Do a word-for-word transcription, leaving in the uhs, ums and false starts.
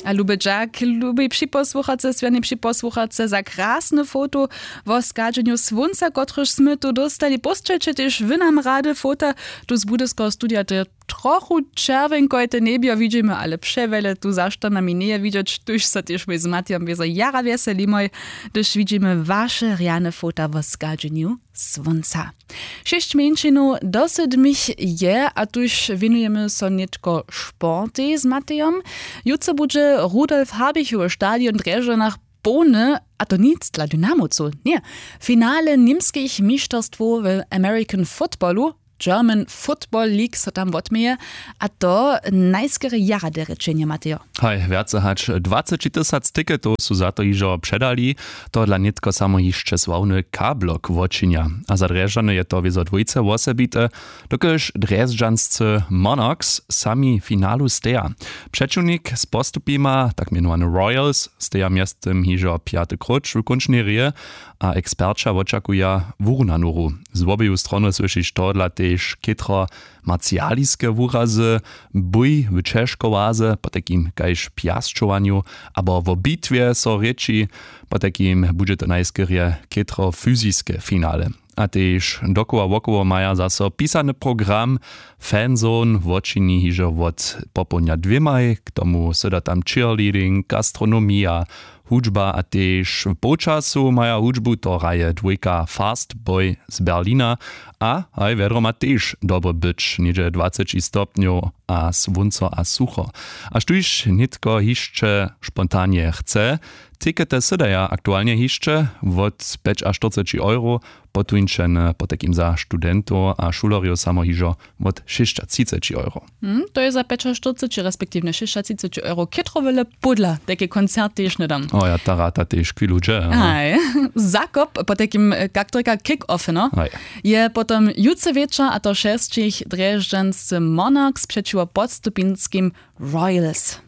A lubedžak, lubi připosłuchace, svjerni připosłuchace za krasne foto o skadženju svunca, kotrež sme tu dostali. Postřeče tež vy nam rade fota, tu z budyského studia te trochu červenkojte nebio widzimy, ale przewele tu zaszto nami nie widzieć, tuż se też my z Matijom wiedzą jara weselimoj, gdyż widzimy wasze riane fota o skadżeniu słonca. Sześć mięczynów dosyć mich je, a tuż winujemy so nietko sporty z Matijom. Jutro będzie Rudolf Habichow stadion Dreżanach Bony, a to nic dla Dynamocu, nie. Finale niemskich mistrzostw w American Footballu, German Football League so tam odmieje, a to najskere jara de rečenje, Mateo. Hej, viace hač dvadsať tysac tiketov sú za to ižo předali, to dla nitko samo jeszcze sławny K-blok vočinia. A za Drežany je to wiezo dwójce osebite, dokež Drežďanscy Monarchs sami finalu steja. Przeciwnik z postupima, tak mianowany Royals, steja miastem ižo piaty kruč w končnej rie, a eksperča očakuje vurnanuru. Z obiju strony słyszysz to dla tež kitro marcialiske wurazy, bój w Czeszkowaze, po takim kajż piasczowaniu, abo w bitwie so reči, po takim bude to najskierie kitro fyziske finale. A tež dokoła wokoło maja zaso pisany program fanzone wočini hižo od popołudnia dwiemaj, k tomu syda tam cheerleading, gastronomia, hudžba a tež počasu maja hudžbu to raje dvojka Fast Boy z Berlina a aj vedro ma tež dobro byč, niedzie dvadsať stopňov a svunco a sucho. Až tuž nitko hišče spontanie chce, tikety sydaja aktualnie hišče od päť až štyridsať euro, potujnčen po takim za studentov a šulerjo samo hižo od šesťdesiat euro. Hmm, to je za päť až štyridsať, respektívne šesťdesiat euro. Ketrovele podla, také koncerty ešte nedám. O, ja ta rata tež kvilu dže. Aj, zakop po takim kaktorika kick-off, no? Aj. Je potom jutce večer a to šestich Drežďanscy Monarchs przeciwko podstupinskim Royals.